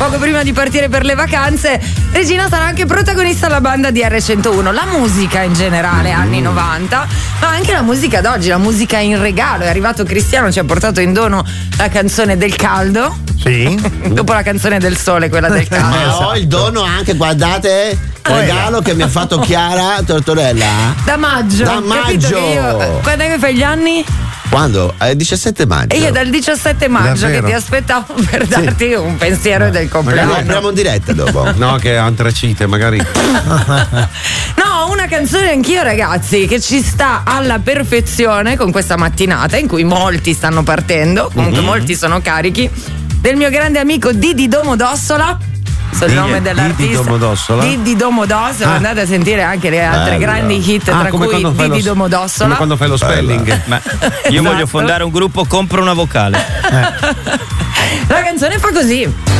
poco prima di partire per le vacanze, Regina sarà anche protagonista alla banda di R101. La musica in generale, anni 90, ma anche la musica d'oggi, la musica in regalo. È arrivato Cristiano, ci ha portato in dono la canzone del caldo. Sì. Dopo la canzone del sole, quella del caldo. Ma ho il dono anche, guardate, regalo che mi ha fatto Chiara Tortorella. Da maggio. Da Capito maggio. che io, quando è che fai gli anni? Quando? 17 maggio. E io dal 17 maggio Davvero? che ti aspettavo per darti un pensiero del Magari compleanno. apriamo in diretta dopo. No, che antracite, magari. No, una canzone anch'io, ragazzi, che ci sta alla perfezione con questa mattinata in cui molti stanno partendo, comunque molti sono carichi, del mio grande amico Didi Domodossola. Il nome dell'artista Didi Domodossola? Didi Domodossola. Andate a sentire anche le altre grandi hit, tra come cui quando fai Didi lo- Domodossola. Come quando fai lo spelling. Ma io voglio fondare un gruppo, compro una vocale. La canzone fa così.